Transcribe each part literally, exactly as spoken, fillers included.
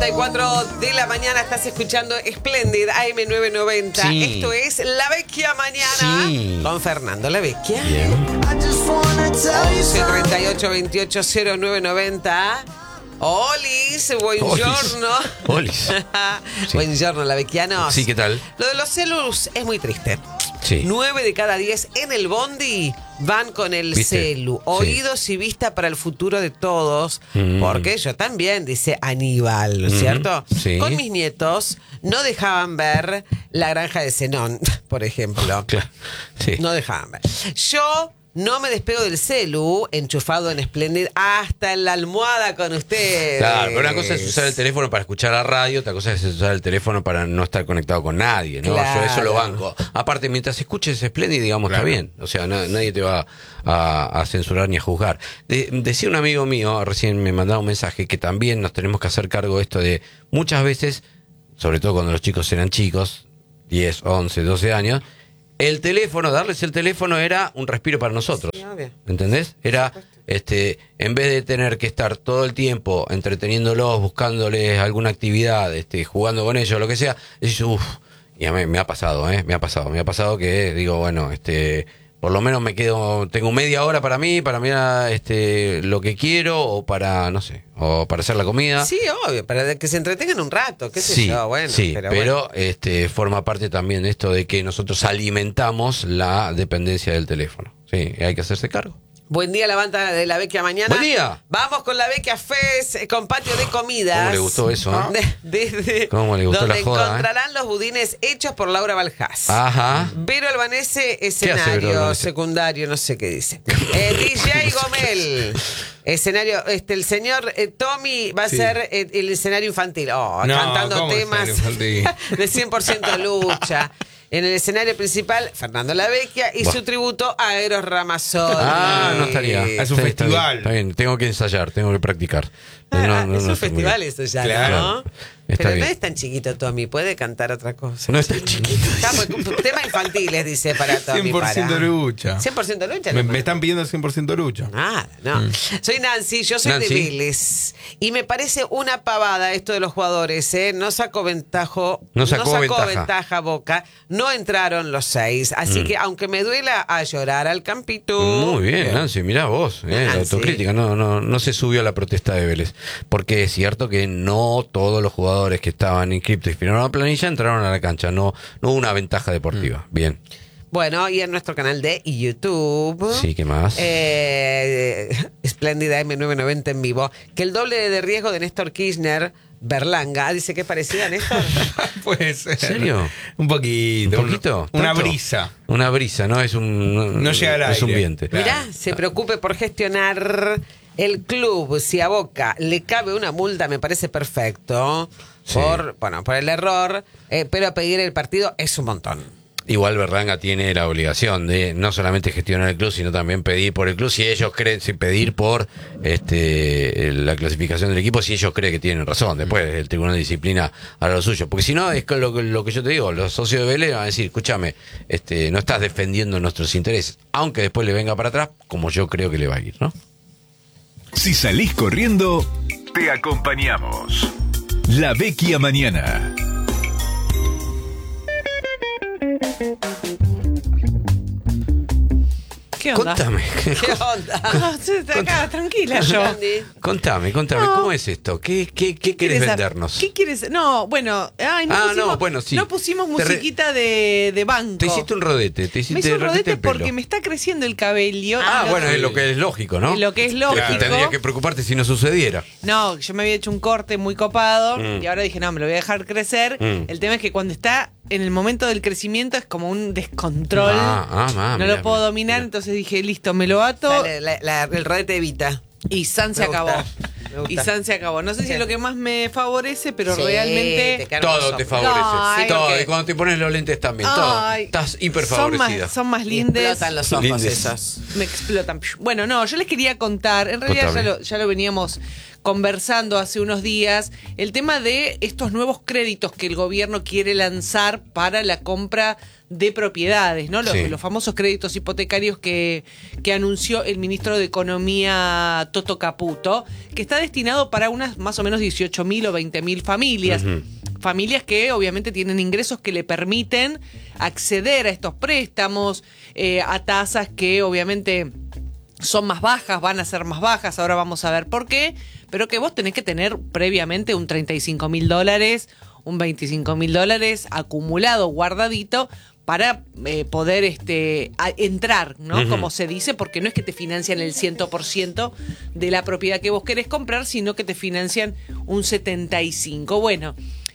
cuatro de la mañana estás escuchando Splendid A M novecientos noventa. Sí. Esto es La Vecchia Mañana Sí. con Fernando La Vecchia. Bien. once treinta y ocho veintiocho cero nueve noventa. Olis, buongiorno. Olis. Sí. Buongiorno, la vecchianos. Sí, ¿qué tal? Lo de los celus es muy triste. Sí. Nueve de cada diez en el bondi van con el ¿Viste? celu. Sí. Oídos y vista para el futuro de todos. Mm. Porque yo también, dice Aníbal, ¿no es Mm, cierto? sí. Con mis nietos no dejaban ver La Granja de Zenón, por ejemplo. Claro. Sí. No dejaban ver. Yo no me despego del celu, enchufado en Splendid, hasta en la almohada con ustedes. Claro, pero una cosa es usar el teléfono para escuchar la radio, otra cosa es usar el teléfono para no estar conectado con nadie, ¿no? Claro. Yo eso lo banco. Aparte, mientras escuches Splendid, digamos, Claro. está bien. O sea, no- nadie te va a, a censurar ni a juzgar. De- decía un amigo mío, recién me mandaba un mensaje, que también nos tenemos que hacer cargo de esto de muchas veces, sobre todo cuando los chicos eran chicos, diez, once, doce años, el teléfono, darles el teléfono era un respiro para nosotros. Sí, obvio. ¿Entendés? Era, este, en vez de tener que estar todo el tiempo entreteniéndolos, buscándoles alguna actividad, este, jugando con ellos, lo que sea, decís, uff, y a mí me ha pasado, ¿eh? Me ha pasado, me ha pasado que digo, bueno, este, por lo menos me quedo, tengo media hora para mí, para mirar, este, lo que quiero, o para, no sé, o para hacer la comida. Sí, obvio, para que se entretengan un rato, qué sé Sí, yo, bueno. sí, pero, pero, bueno. este, forma parte también de esto de que nosotros alimentamos la dependencia del teléfono. Sí, hay que hacerse cargo. Buen día, la banda de La Vecchia Mañana. Buen día. Vamos con La Vecchia Fest, eh, con patio de comidas. ¿Cómo le gustó eso, eh? De- de- de- ¿Cómo le gustó donde la joda, eh? encontrarán los budines hechos por Laura Baljás. Ajá. Vero Albanese, Vero escenario Albanese? secundario, no sé qué dice. Eh, D J Gomel, escenario, este, el señor eh, Tommy va a Sí. ser eh, el escenario infantil. Oh, No, cantando ¿cómo temas escenario infantil? de cien por ciento lucha. En el escenario principal, Fernando La Vecchia y Buah. su tributo a Eros Ramazzotti. Ah, no estaría. Es un Sí, está festival. bien, está bien, tengo que ensayar, tengo que practicar. Ah, No, no, es no un sé muy festival bien. eso ya, Claro. ¿no? Está Pero bien. no es tan chiquito, Tommy, puede cantar otra cosa. No es tan chiquito. Está, pues, temas infantiles, dice para Tommy. cien por ciento para. lucha. cien por ciento lucha. Me, ¿no? me están pidiendo cien por ciento lucha. Nada, no. Soy Nancy, yo soy Nancy. de Vélez. Y me parece una pavada esto de los jugadores, ¿eh? No sacó ventajo. No sacó ventaja. ventaja Boca. No entraron los seis. Así que, aunque me duela a llorar al campito. Muy bien, Nancy, mirá vos, eh, la Nancy. autocrítica, no, no, no se subió a la protesta de Vélez, porque es cierto que no todos los jugadores que estaban inscriptos y firmaron la planilla entraron a la cancha, no, no hubo una ventaja deportiva, bien, Bueno, y en nuestro canal de YouTube. sí, ¿qué más? Eh, Espléndida M novecientos noventa en vivo. Que el doble de riesgo de Néstor Kirchner, Berlanga, dice que es parecida a Néstor. Puede ser. ¿En serio? Un poquito. ¿Un poquito? Una ¿Tanto? brisa. Una brisa, no es un, No llega al es un aire. viento. Claro. Mirá, se preocupe por gestionar el club. Si a Boca le cabe una multa, me parece perfecto. Sí. Por, bueno, por el error, eh, pero pedir el partido es un montón. Igual Berlanga tiene la obligación de no solamente gestionar el club, sino también pedir por el club, si ellos creen, si pedir por este la clasificación del equipo, si ellos creen que tienen razón. Después el Tribunal de Disciplina hará lo suyo. Porque si no, es lo, que- lo que yo te digo, los socios de Vélez van a decir, escúchame, este, no estás defendiendo nuestros intereses, aunque después le venga para atrás, como yo creo que le va a ir, ¿no? Si salís corriendo, te acompañamos. La Vecchia Mañana. ¿Qué onda? Contame, ¿Qué onda? No, estoy acá, tranquila yo. Andy? contame, contame, No. ¿cómo es esto? ¿Qué, qué, qué querés ¿Quieres- vendernos? ¿Qué quieres? No, bueno, ay, no, Ah, pusimos, no, bueno, sí. no pusimos Te re- musiquita de, de banco. Te hiciste un rodete, te hiciste Me hice un te rodete rodete el pelo. porque me está creciendo el cabello. Ah, Y bueno, no- es lo que es lógico, ¿no? Lo que es lógico. Que tendría que preocuparte si no sucediera. No, yo me había hecho un corte muy copado Mm. y ahora dije, no, me lo voy a dejar crecer. Mm. El tema es que cuando está en el momento del crecimiento es como un descontrol. Ah, ah, ah, no mirá, lo puedo mirá, dominar, mirá. entonces dije, listo, me lo ato Dale, la- la- el rodete evita. y San se Me gusta, acabó. me gusta. Y San se acabó. No sé si Sí. es lo que más me favorece, pero Sí, realmente... te cae Todo hermoso. te favorece. Ay, todo. porque- Y cuando te pones los lentes también. Todo. Ay, Estás hiper son favorecida. más, son más Y lindes. explotan los ojos Lindes. esos. Me explotan. Bueno, no, yo les quería contar, en realidad ya Contame. lo, ya lo veníamos conversando hace unos días el tema de estos nuevos créditos que el gobierno quiere lanzar para la compra de propiedades, ¿no? Los, Sí. los famosos créditos hipotecarios que, que anunció el ministro de Economía Toto Caputo, que está destinado para unas más o menos dieciocho mil o veinte mil familias. Ujú. Familias que obviamente tienen ingresos que le permiten acceder a estos préstamos, eh, a tasas que obviamente son más bajas, van a ser más bajas, ahora vamos a ver por qué, pero que vos tenés que tener previamente un treinta y cinco mil dólares, un veinticinco mil dólares acumulado, guardadito, para eh, poder este, a, entrar, ¿no? Ujú. Como se dice, porque no es que te financian el cien por ciento de la propiedad que vos querés comprar, sino que te financian un setenta y cinco por ciento. Bueno,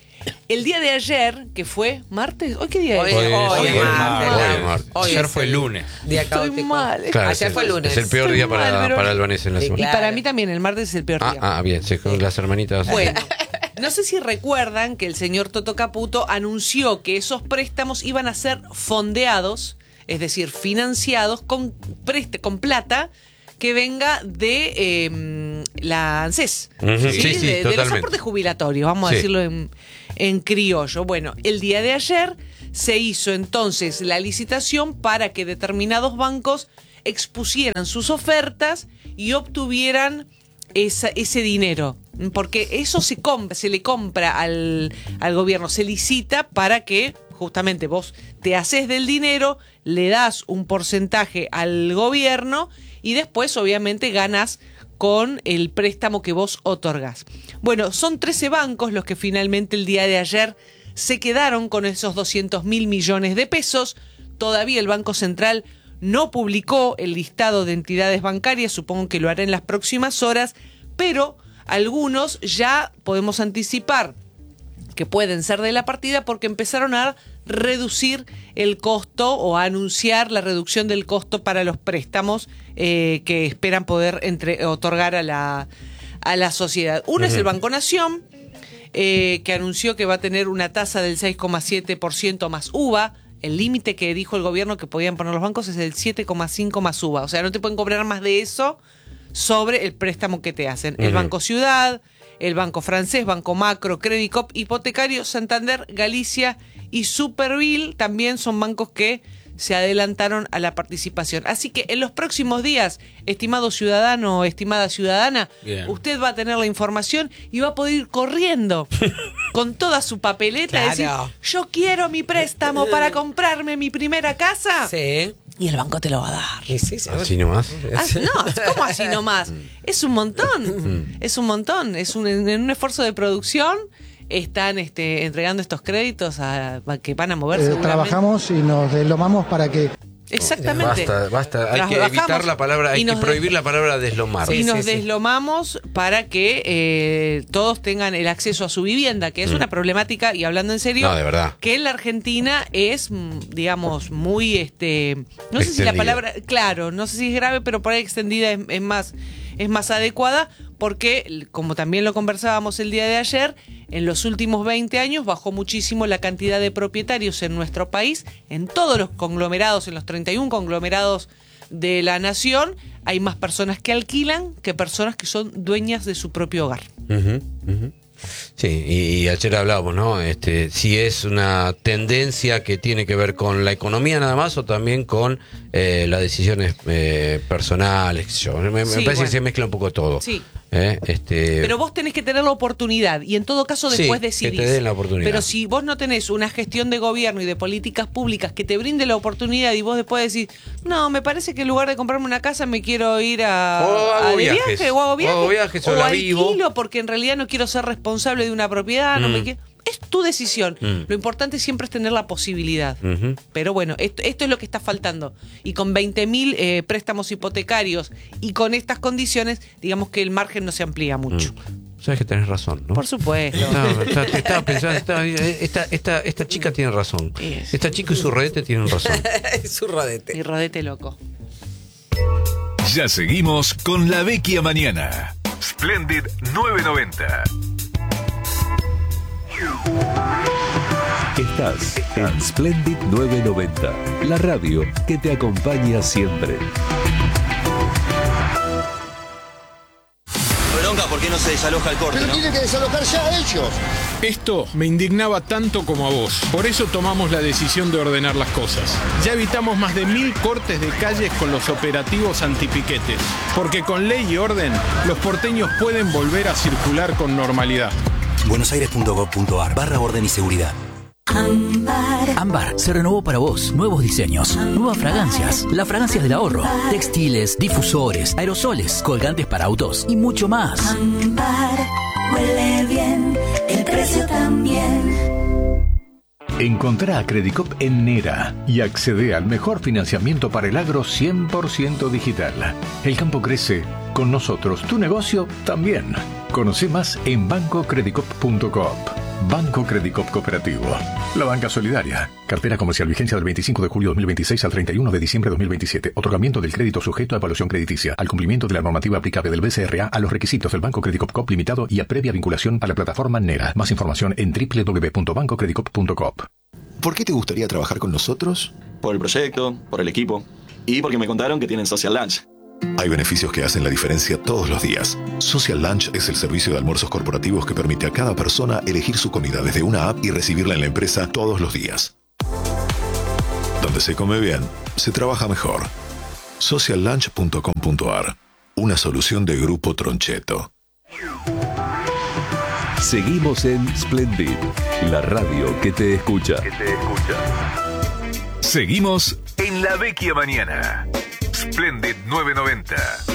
el día de ayer, que fue martes, ¿hoy qué día Hoy, es? Hoy es- hoy hoy es es martes. martes, hoy es martes. Hoy Ayer es fue el lunes. Día Estoy caótico. mal. Claro, Ayer es el- fue lunes. Es el peor Estoy día para, mal, pero- para el Vanessa en la Sí, semana. Y claro. para mí también, el martes es el peor Ah, día. ah, bien, sí, con las hermanitas. Bueno, no sé si recuerdan que el señor Toto Caputo anunció que esos préstamos iban a ser fondeados, es decir, financiados con, preste, con plata que venga de eh, la ANSES. Ujú, sí, sí, de, de los totalmente. aportes jubilatorios, vamos Sí. a decirlo en, en criollo. Bueno, el día de ayer se hizo entonces la licitación para que determinados bancos expusieran sus ofertas y obtuvieran esa- ese dinero, porque eso se compra, se le compra al, al gobierno, se licita para que justamente vos te haces del dinero, le das un porcentaje al gobierno y después obviamente ganas con el préstamo que vos otorgás. Bueno, son trece bancos los que finalmente el día de ayer se quedaron con esos doscientos mil millones de pesos. Todavía el Banco Central no publicó el listado de entidades bancarias, supongo que lo hará en las próximas horas, pero algunos ya podemos anticipar que pueden ser de la partida porque empezaron a reducir el costo o a anunciar la reducción del costo para los préstamos eh, que esperan poder entre, otorgar a la, a la sociedad. Uno es el Banco Nación, eh, que anunció que va a tener una tasa del seis coma siete por ciento más U V A. El límite que dijo el gobierno que podían poner los bancos es el siete coma cinco más U V A. O sea, no te pueden cobrar más de eso sobre el préstamo que te hacen. El Ujú. Banco Ciudad, el Banco Francés, Banco Macro, Credicop, Hipotecario, Santander, Galicia y Superville también son bancos que se adelantaron a la participación. Así que en los próximos días, estimado ciudadano o estimada ciudadana, Bien. usted va a tener la información y va a poder ir corriendo con toda su papeleta y decir, Claro. yo quiero mi préstamo para comprarme mi primera casa. Sí. Y el banco te lo va a dar. Y sí, sí. Así nomás. Ah, no, ¿cómo así nomás? Es un montón, es un montón, es un, en un esfuerzo de producción, están este, entregando estos créditos a, a que van a moverse. Eh, seguramente. trabajamos y nos deslomamos para que Exactamente. Basta, basta. Hay que Trabajamos evitar la palabra, hay y que nos prohibir la palabra deslomar. y Sí, nos sí, sí. deslomamos para que eh, todos tengan el acceso a su vivienda, que es una problemática, y hablando en serio, No, de verdad. que en la Argentina es, mm, digamos, muy, este, no sé si la Extendida. palabra, claro, no sé si es grave, pero por ahí extendida es, es más, es más adecuada, porque, como también lo conversábamos el día de ayer, en los últimos veinte años bajó muchísimo la cantidad de propietarios en nuestro país, en todos los conglomerados, en los treinta y uno conglomerados de la nación, hay más personas que alquilan que personas que son dueñas de su propio hogar. Ujú, ujú. Sí, y, y ayer hablábamos, ¿no? Este, si es una tendencia que tiene que ver con la economía nada más o también con eh, las decisiones eh, personales, qué sé yo. Me, me Sí, parece bueno. que se mezcla un poco todo. Sí. ¿Eh? Este, Pero vos tenés que tener la oportunidad y en todo caso Sí, después que decidís. te den la oportunidad. Pero si vos no tenés una gestión de gobierno y de políticas públicas que te brinde la oportunidad y vos después decís, no, me parece que en lugar de comprarme una casa me quiero ir a, O hago a de viajes. viaje o hago O viajes, hago viajes, o la vivo. alquilo porque en realidad no quiero ser responsable de una propiedad, no Mm. me quiero... Es tu decisión. Mm. Lo importante siempre es tener la posibilidad. Ujú. Pero bueno, esto, esto es lo que está faltando. Y con veinte mil eh, préstamos hipotecarios y con estas condiciones, digamos que el margen no se amplía mucho. Mm. Sabes que tenés razón, ¿no? Por supuesto. Estaba, estaba- te estaba pensando, estaba- esta, esta, esta chica tiene razón. Yes. Esta chica y su rodete tienen razón. Su rodete. Y rodete loco. Ya seguimos con La Vecchia Mañana. Splendid novecientos noventa. Estás en Splendid novecientos noventa, la radio que te acompaña siempre. Bronca porque no se desaloja el corte, Pero ¿no? tienen que desalojar ya ellos. Esto me indignaba tanto como a vos. Por eso tomamos la decisión de ordenar las cosas. Ya evitamos más de mil cortes de calles con los operativos antipiquetes. Porque con ley y orden, los porteños pueden volver a circular con normalidad. buenosaires.gov.ar barra orden y seguridad. Ámbar. Ámbar se renovó para vos. Nuevos diseños, nuevas fragancias, las fragancias del ahorro, textiles, difusores, aerosoles, colgantes para autos y mucho más. Ámbar. Huele bien, el precio también. Encontrá a Credicop en Nera y accede al mejor financiamiento para el agro cien por ciento digital. El campo crece, con nosotros tu negocio también. Conoce más en banco credicop punto coop. Banco Credicop Cooperativo. La banca solidaria. Cartera comercial vigencia del veinticinco de julio de dos mil veintiséis al treinta y uno de diciembre de dos mil veintisiete. Otorgamiento del crédito sujeto a evaluación crediticia. Al cumplimiento de la normativa aplicable del B C R A a los requisitos del Banco Credicop Coop Limitado y a previa vinculación a la plataforma Nera. Más información en doble u doble u doble u punto banco credicop punto coop. ¿Por qué te gustaría trabajar con nosotros? Por el proyecto, por el equipo y porque me contaron que tienen Social Lunch. Hay beneficios que hacen la diferencia todos los días. Social Lunch es el servicio de almuerzos corporativos que permite a cada persona elegir su comida desde una app y recibirla en la empresa todos los días. Donde se come bien, se trabaja mejor. social lunch punto com punto ar. Una solución de Grupo Troncheto. Seguimos en Splendid, la radio que te escucha. Que te escucha. Seguimos en La Vecchia Mañana. Splendid novecientos noventa.